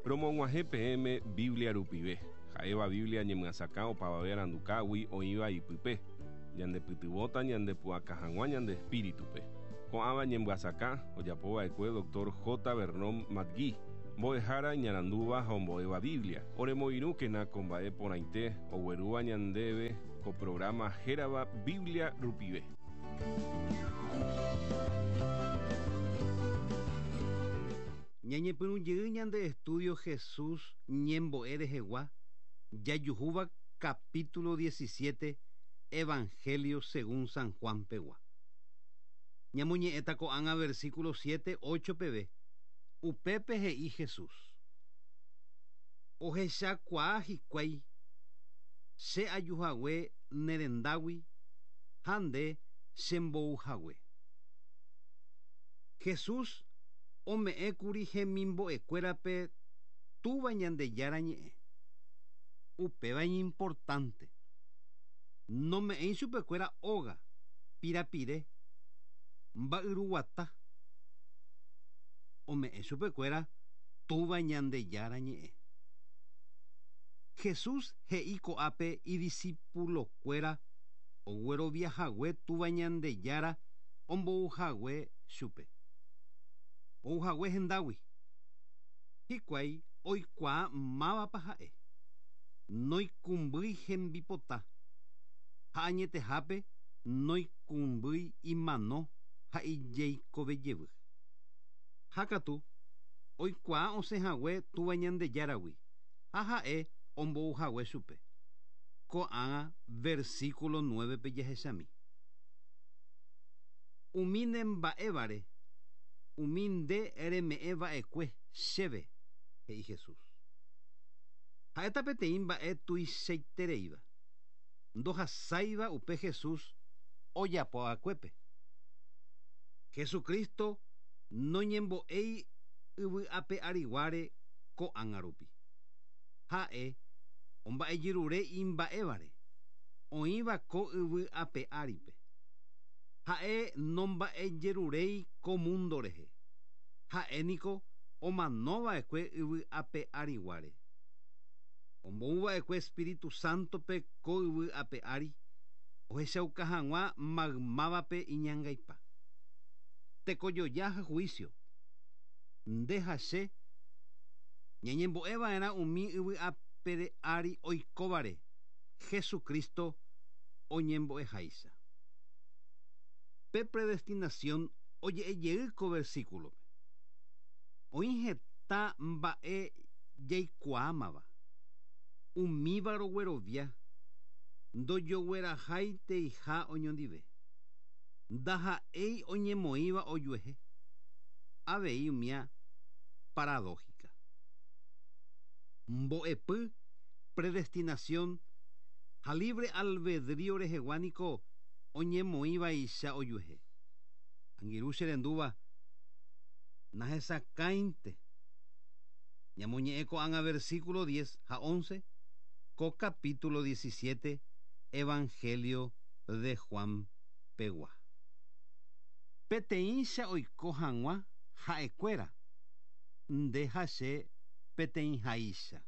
Promog̃uahẽ PM Biblia rupive. Ha'éva Biblia ñemyasakã opavave arandukágui oĩva ipype. Ñandepytyvõta ñandepu'aka hag̃ua ñande espíritupe. Ko'ãva ñembyasakã ojapova'ekue Dr. J. Vernon Matgui. Mbo'ehára ñarandúva ha ombo'éva Biblia. Oremoirũkena ko mba'e porãite oguerúva ñandéve ko programa hérava Biblia rupive. Ñañepyrũjey ñande estudio Jesús ñembo'e rehegua jajuhúva capítulo 17 Evangelio según San Juan pegua. Ñamoñe'ẽta ko'ág̃a versículo 7-8 peve. Upépe he'i Jesús: ohechakuaa hikuái che ajuhague nerendágui ha nde chembouhague. Jesús ome'ẽkuri hemimbo'ekuérape túva Ñandejára ñe'ẽ. Upéva importante. Nome'ẽi chupekuéra óga, pirapire, mba'yruguata. Ome'ẽ chupekuéra túva Ñandejára ñe'ẽ. Jesús he'i ko'ápe idiscipulokuéra ogueroviahague túva Ñandejára ombouhague chupe. Ouhague hendágui. Hikuái oikuaa mávapa ha'e. Noikumbýi hembipota. Ha añetehápe noikumbýi imano ha ijeikovejevy. Hákatu oikuaa osẽhague túva Ñandejáragui ha ha'e ombouhague chupe. Ko'ág̃a versículo 9 pe jahechami. Umi ne mba'évare, umi nde reme'ẽva'ekue chéve, he'i Jesús. Ha'éta peteĩ mba'e tuichaitereíva. Ndohasáiva upe Jesús ojapo'akuépe. Jesucristo noñembo'éi yvy'ape ariguáre ko'ág̃a rupi. Ha'e omba'ejyrure imba'évare. Oĩva ko yvy'ape áripe. Ha'e nomba'ejeruréi ko mundo rehe. Ha'éniko omanova'ekue yvy'ape ariguáre. Ombouva'ekue Espíritu Santope ko yvy'ape ári. Ohechauka hag̃ua maymávape iñangaipa. Tekojoja ha juicio. Ndehache ñañembo'eva'erã umi yvy'ape ári oikóvare Jesucristo oñembo'eháicha. Pe predestinación oje'ejey ko versículope. Oĩ heta mba'e jaikuaámava. Umíva roguerovia. Ndojogueraháiteiha oñondive. Ndaha'éi oñemoĩva ojuehe. Avei umia paradójica. Mbo'epy predestinación ha libre albedrío reheguániko oñemoĩvaicha ojuehe. Angirũ che rendúva nahesakãinte. Ñamoñe'ẽ ko'ág̃a versículo 10 ha 11 ko capítulo 17 Evangelio de Juan pegua. Peteĩcha oiko hag̃ua ha'ekuéra. Ndehache peteĩhaícha.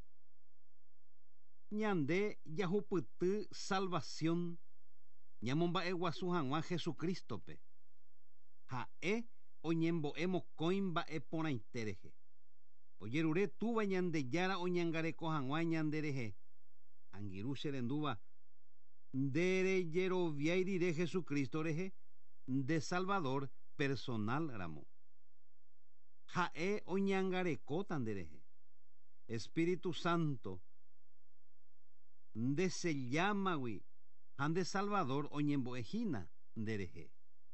Ñande jahupyty salvación ñamomba'eguasu hag̃ua Jesucristope. Ha'e oñembo'e mokõi mba'e porãite rehe. Ojerure túva Ñandejára oñangareko hag̃ua ñande rehe. Angirũ che rendúva nderejeroviái rire Jesucristo rehe nde Salvador personal ramo. Ha'e oñangarekóta nderehe. Espíritu Santo ndesellámagui ha nde Salvador oñembo'ehína nderehe.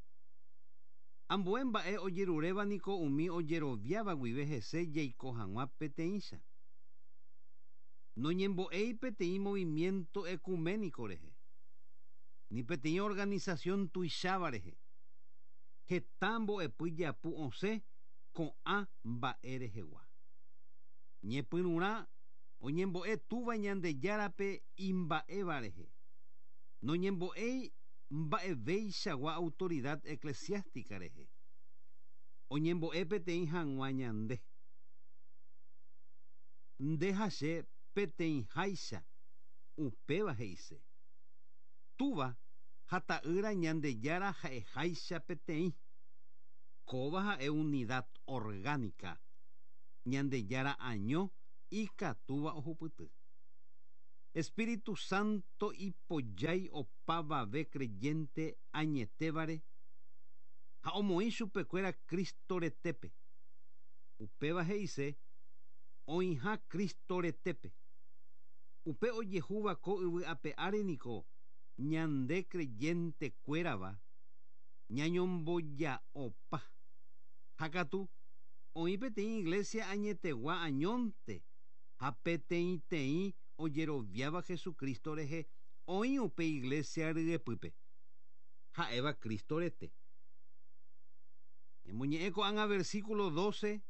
Ambue mba'e ojerurévaniko umi ojeroviáva guive hese jaiko hag̃ua peteĩcha. Noñembo'éi peteĩ movimiento ecuménico rehe. Ni peteĩ organización tuicháva rehe. Heta mbo'epy japu osẽ ko'ã mba'e rehegua. Ñepyrũrã oñembo'e túva Ñandejárape imba'éva rehe. Noñembo'éi mba'evéichagua autoridad eclesiástica rehe. Oñembo'e peteĩ hag̃ua ñande. ndehache peteĩ háicha upéva he'ise. Túva ha ta'ýra Ñandejára ha'eháicha peteĩ. Kóva ha'e unidad orgánica. Ñandejára año ikatúva ohupyty. Espíritu Santo ipojái opavave creyente añetévare ha omoĩ chupekuéra Kristo retépe. Upéva he'ise oĩha Kristo retépe. Upe ojehúva ko yvy ape áriniko ñande creyente kuérava ñañomboja'opa. Ha katu oĩ peteĩ iglesia añetegua añónte ha peteĩteĩ ojeroviáva Jesukristo rehe oĩ upe iglesia ryepýpe. Ha'éva Kristo rete. Ñemoñe'ẽ ko'ág̃a versículo 12,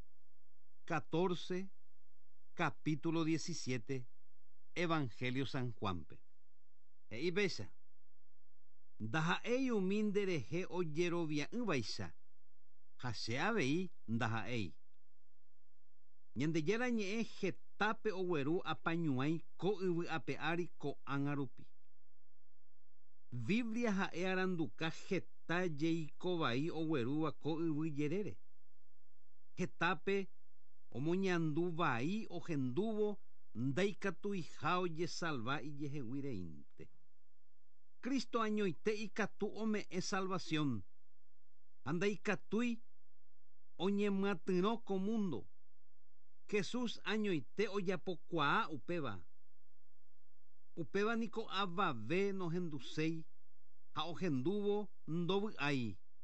14, capítulo 17, Evangelio San Juanpe. He'i péicha. Ndaha'éi umi nderehe ojerovia'ỹvaicha. Ha che avei ndaha'éi. Ñandejára ñe'ẽ hetápe ogueru apañuái ko yvy ape ári ko'ág̃a rupi. Biblia ha'e aranduka heta jeikovai oguerúva ko yvy jerére. Hetápe omoñandu vai ohendúvo ndaikatuiha ojesalva ijeheguireínte. Kristo añoite ikatu ome'ẽ salvación. Andaikatúi oñemyatyrõ ko mundo. Jesús añoite ojapokuaa upéva. Upéva niko avave nohenduséi ha ohendúvo ndovy'ái.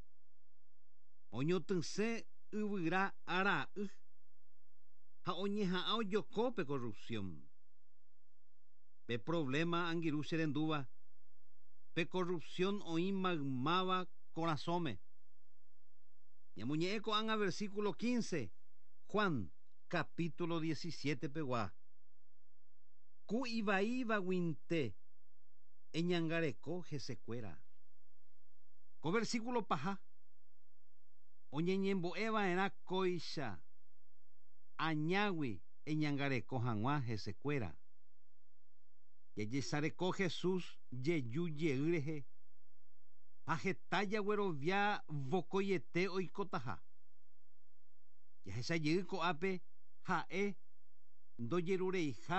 Oñotysẽ yvyra ara'y ha oñeha'ã ojoko pe corrupción. Pe problema angirũ che rendúva. Pe corrupción oĩ maymáva corazóme. Ñamoñe'ẽ ko'ág̃a versículo 15, Juan capítulo 17 pegua. Ku ivaívaguinte eñangareko hesekuéra. Ko versículo paha oñeñembo'eva'erã kóicha añágui eñangareko hag̃ua hesekuéra. Jajesareko Jesús jeju jey rehe ha heta jaguerovia vokoiete oikotaha. Jahechajey ko'ápe ha'e ndojerureiha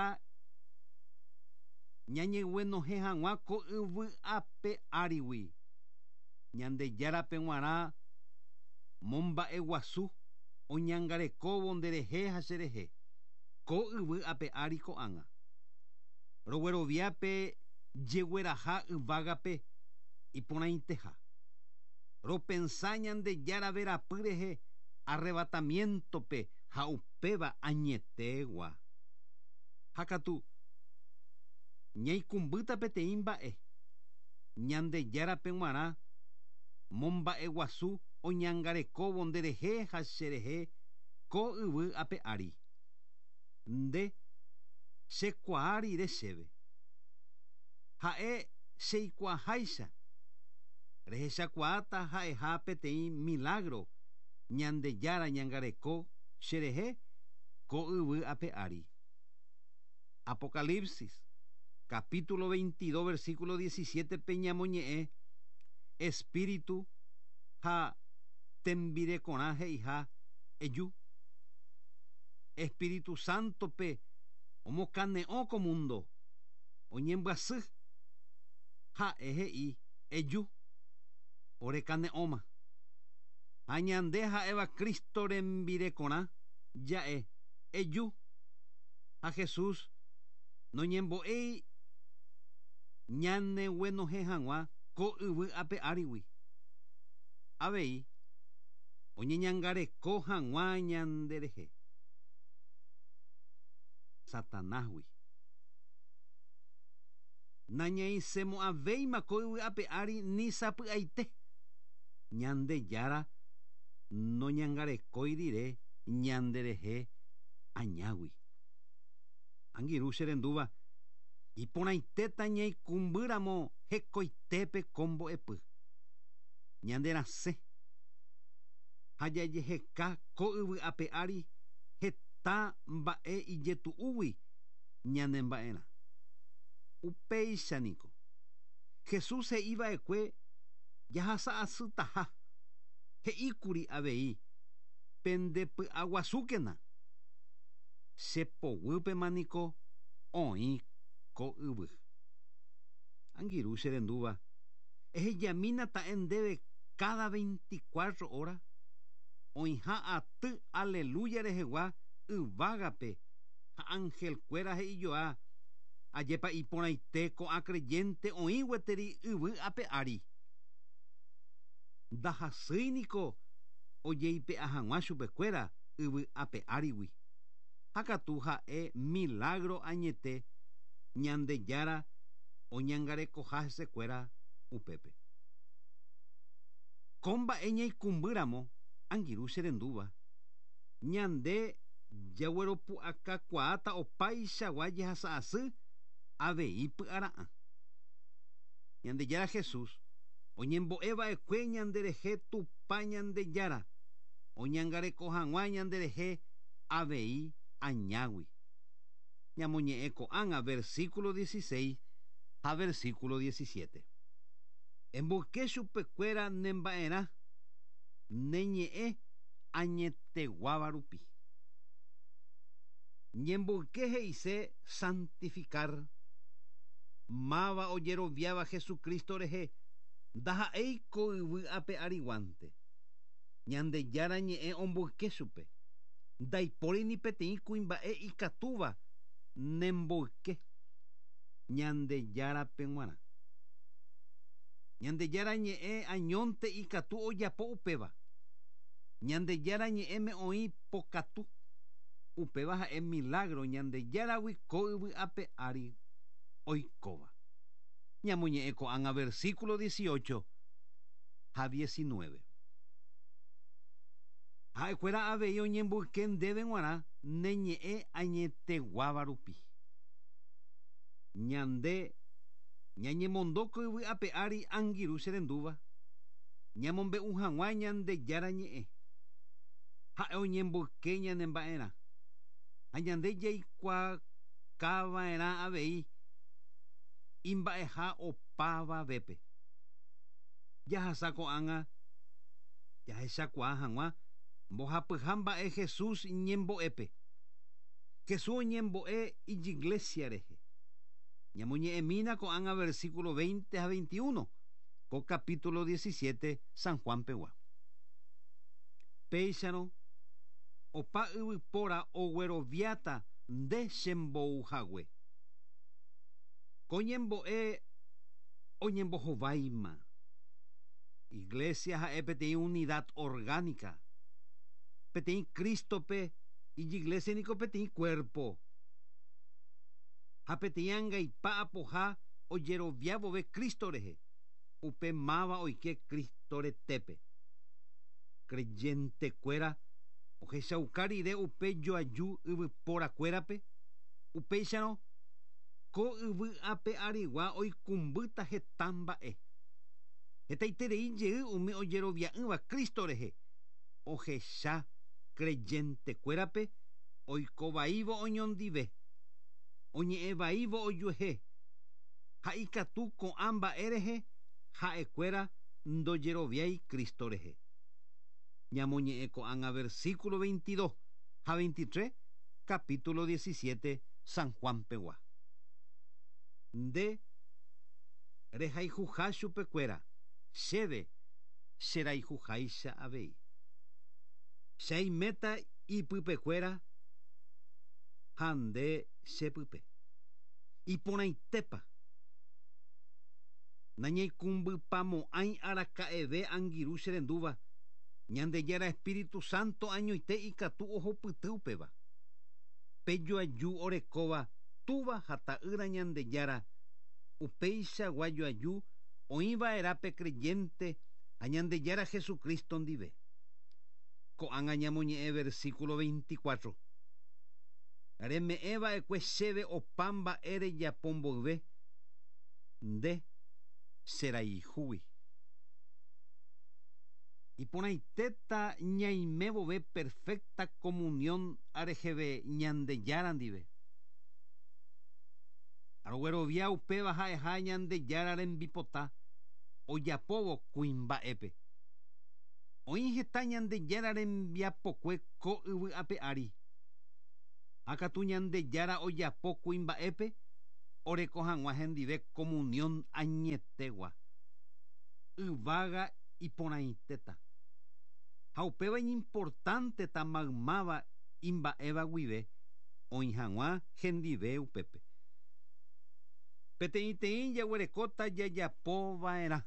ñañeguenohẽ hag̃ua ko yvy ape árigui. Ñandejárape g̃uarã momba'eguasu oñangarekóvo nderehe ha cherehe ko yvy ape ári ko'ág̃a. Rogueroviápe jegueraha yvágape iporãiteha. Ropensa Ñandejára verapy rehe arrebatamientope ha upéva añetegua. Ha katu ñaikumbýta peteĩ mba'e. Ñandejárape g̃uarã momba'eguasu oñangarekóvo nderehe ha cherehe ko yvy ape ári. Nde chekuaa rire chéve. Ha'e cheikuaaháicha. Rehechakuaáta ha'eha peteĩ milagro Ñandejára ñangareko cherehe ko yvy ape ári. Apocalipsis capítulo 22 versículo 17 pe ñamoñe'ẽ Espíritu ha tembirekorã he'iha eju. Espíritu Santo pe omokane'õ ko mundo oñembyasy ha'e he'i eju orekane'õma. Ha ñande ha'éva Kristo rembirekorã ja'e eju. Ha Jesús noñembo'éi ñaneguenohẽ hag̃ua ko yvy ape árigui. Avei oñeñangareko hag̃ua ñanderehe. Satanásgui. Nañaisẽmo'ãvéima ko yvy ape ári ni sapy'aite. Ñandejára noñangarekói rire ñanderehe añágui. Angirũ che rendúva iporãitéta ñaikumbýramo hekoitépe ko mbo'epy. Ñanderasẽ ha jajeheka ko yvy ape ári ta mba'e ijetu'úgui ñanemba'erã. Upéichaniko Jesús he'íva'ekue jahasa'asýtaha he'íkuri avei pendepy'aguasúkena. Chepoguýpemaniko oĩ ko yvy. Angirũ che rendúva, ehejamína ta'e ndéve cada 24 horas oĩha aty aleluya rehegua yvágape ha angelkuéra he'ijoa ajépa iporãite ko'ã creyente oĩ gueteri yvy ápe ári. Ndahasýiniko ojeipe'a hag̃ua chupekuéra yvy ápe árigui. Ha katu ha'e milagro añete Ñandejára oñangarekoha hesekuéra upépe. Ko mba'e ñaikumbýramo, angirũ che rendúva, ñande jagueropu'akakuaáta opaichagua jehasa'asy avei py'ara'ã. Ñandejára Jesús oñembo'eva'ekue ñanderehe tupa Ñandejára oñangareko hag̃ua ñanderehe avei añágui. Ñamoñe'ẽ ko'ág̃a versículo 16 ha versículo 17. Emboyke chupekuéra nemba'erã neñe'ẽ añeteguáva rupi. Ñemboyke he'ise santificar máva ojeroviáva Jesucristo rehe ndaha'éiko yvy ápe ariguánte. Ñandejára ñe'ẽ omboyke chupe. Ndaipóri ni peteĩ kuimba'e ikatúva nemboyke Ñandejárape g̃uarã. Ñandejára ñe'ẽ añónte ikatu ojapo upéva. Ñandejára ñe'ẽme oĩ pokatu upéva ha'e milagro Ñandejáragui ko yvy ápe ári oikóva. Ñamoñe'ẽ ko'ág̃a versículo 18 ha 19. Ha'ekuéra avei oñemboyke ndéve g̃uarã neñe'ẽ añeteguáva rupi. Ñande ñañemondóko yvy ápe ári angirũ che rendúva, ñamombe'u hag̃ua Ñandejára ñe'ẽ ha'e oñemboyke ñanemba'erã. Ha ñande jaikuaakava'erã avei imba'eha opavavépe. Jahasa ko'ág̃a jahechakuaa hag̃ua mbohapyha mba'e Jesús ñembo'épe. Jesús oñembo'e iglesia rehe. Ñamoñe'ẽmína ko'ág̃a versículo 20 a 21 ko capítulo 17 San Juan pegua. Péicharõ opa yvypóra ogueroviáta nde chembouhague. Ko ñembo'e oñembohováima. Iglesia ha'e peteĩ unidad orgánica. Peteĩ Kristope iglesia niko peteĩ cuerpo. Ha peteĩ angaipa apoha ojerovia vove Kristo rehe upe máva oike Kristo retépe. Creyentekuéra ohechauka rire upe joaju yvypórakuérape. Upéicharõ ko yvy ápe arigua oikumbýta heta mba'e. Hetaiterei jey umi ojerovia'ỹva Kristo rehe ohecha creyentekuérape oikovaívo oñondive, oñe'ẽvaívo ojuehe ha ikatu ko'ã mba'e rehe ha'ekuéra ndojeroviái Kristo rehe. Ñamoñe'ẽ ko'ág̃a versículo 22 ha 23 capítulo 17 San Juan pegua. Nde rehayhuha chupekuéra chéve cherayhuháicha avei. Chaiméta ipypekuéra ha nde chepype. Iporãitépa nañaikumbypamo'ãi araka'eve angirũ che rendúva Ñandejára Espíritu Santo añoite ikatu ohopyty upéva. Pejoaju orekóva túva ha ta'ýra Ñandejára upéichagua joaju oĩva'erápe creyente ha Ñandejára Jesucristo ndive. Ko'ág̃a ñamoñe'ẽ versículo 24. Reme'ẽva'ekue chéve opa mba'e rejapo mboyve nde cherayhúgui. Iporãitéta ñaime vove perfecta comunión areheve ñandejára ndive. Aroguerovia upéva ha'eha ñandejára rembipota ojapóvo kuimba'épe. Oĩ heta ñandejára rembiapokue ko yvy ápe ári. Akatu ñandejára ojapo kuimba'épe oreko hag̃ua hendive comunión añetégua. Yvága iporãitéta. Ha upéva importanteta maymáva imba'éva guive oĩ hag̃ua hendive upépe. Peteĩteĩ jaguerekóta jajapova'erã.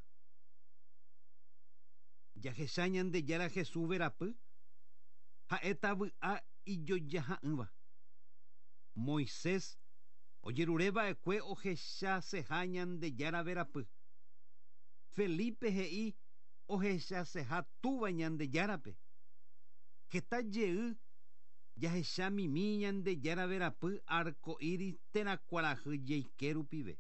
Jahecha ñandejára Jesús verapy ha'éta vy'a ijojaha'ỹva. Moisés ojerureva'ekue ohechaseha ñandejára verapy. Felipe he'i ohechaseha túva ñandejárape. Heta jey jahecha mimi ñandejára verapy arco iris terakuarahy jeike rupive.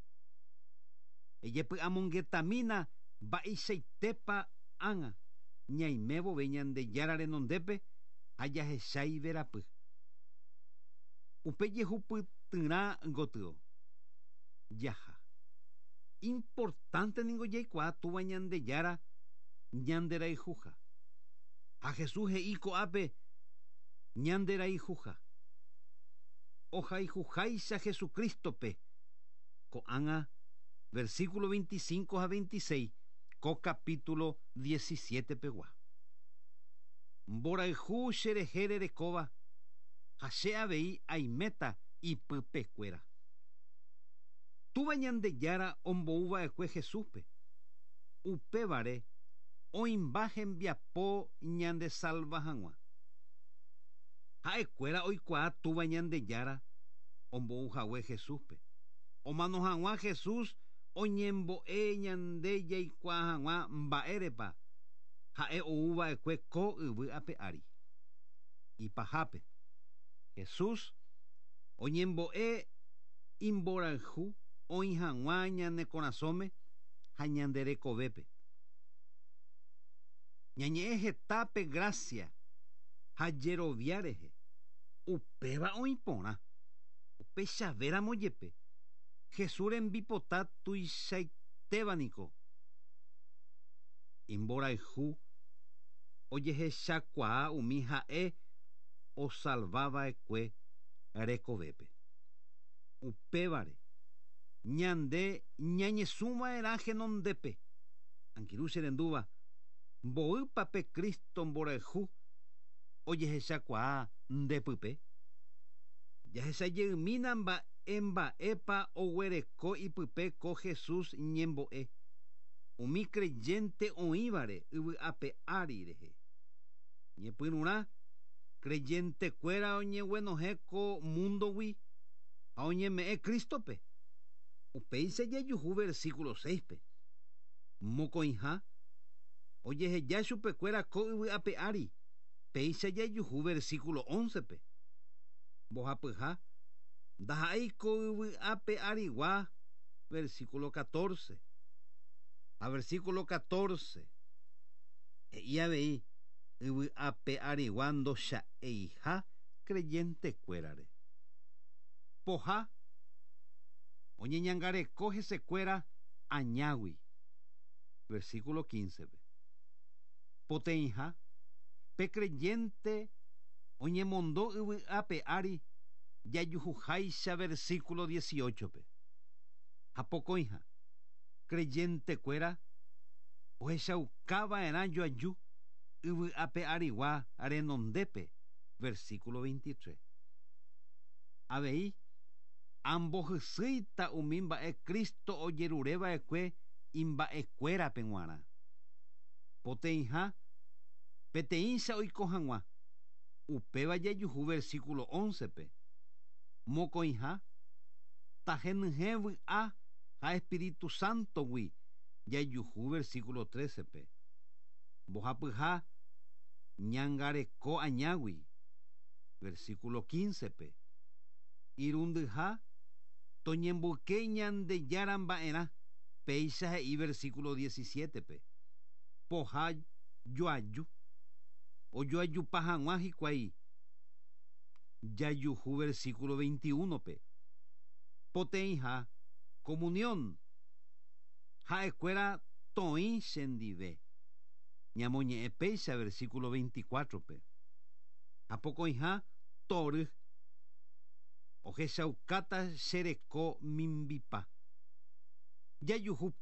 Ejepy'amongetamína mba'eichaitépa ág̃a ñaime vove ñandejára renondépe ha jahechái verapy. Upe jehupytyrã gotyo. Jaha. Importante ningo jaikuaa túva ñandejára ñanderayhuha. Ha Jesús he'i ko'ápe ñanderayhuha. Ohayhuháicha Jesucristope ko'ág̃a versículo 25 a 26 ko capítulo 17 pegua. Mborayhu cherehe rerekóva ha che avei aiméta ipypekuéra. Túva ñandejára ombouva'ekue Jesúspe. Upévare oĩmba hembiapo ñande salva hag̃ua. Ha'ekuéra oikuaa túva ñandejára ombouhague Jesúspe. Omano hag̃ua Jesús oñembo'e ñande jaikuaa hag̃ua mba'érepa ha'e ouva'ekue ko yvy ápe ári. Ipahápe Jesús oñembo'e imborayhu oĩ hag̃ua ñane korasõme ha ñande rekovépe. Ñañe'ẽ hetápe gracia ha jerovia rehe. Upéva oĩ porã. Upechavéramo jepe. Jesús rembipota tuichaitévaniko. Imborayhu ojehechakuaa umi ha'e osalvava'ekue rekovépe. Upévare ñande ñañesũva'erã henondépe. Angirũ che rendúva mboýpape Kristo mborayhu ojehechakuaa ndepype. Jahechajeýmína mba'épa oguereko ipype ko Jesús ñembo'e. Umi creyente oĩvare yvy'ápe ári rehe. Ñepyrũrã creyentekuéra oñeguenohẽ ko mundogui ha oñeme'ẽ Kristope. Upéicha jajuhu versículo 6pe. Mokõiha ojeheja chupekuéra ko yvy'ápe ári. Péicha jajuhu versículo 11pe. Mbohapyha ndaha'éi ko yvy'ápe árigua versículo 14. A versículo 14 he'i avei yvy'ápe árigua ndocha'éiha creyentekuérare. Poha oñeñangareko hesekuéra añágui versículo 15pe. Poteĩha pe creyente oñemondo yvy'ápe ári jajuhuháicha versículo 18pe. Ha pokõiha creyentekuéra ohechaukava'erã joaju yvy'ápe árigua renondépe versículo 23. Avei ambohysýita umi mba'e Kristo ojerureva'ekue imba'ekuérape g̃uarã. Poteĩha peteĩcha oiko hag̃ua. Upéva jajuhu versículo 11pe. Mokõiha tahenyhẽ vy'a ha Espíritu Santogui jajuhu versículo 13pe. Mbohapyha ñangareko añágui versículo 15pe. Irundyha toñemboke ñandejára mba'erã péicha he'i versículo 17pe. Poha joaju ojoajupa hag̃ua hikuái jajuhu versículo 21 pe poteĩha comunión ha'ekuéra toĩ chendive ñamoñe'ẽ péicha versículo 24 pe ha pokõiha tory ohechaukáta chereko mimbipa jajuhu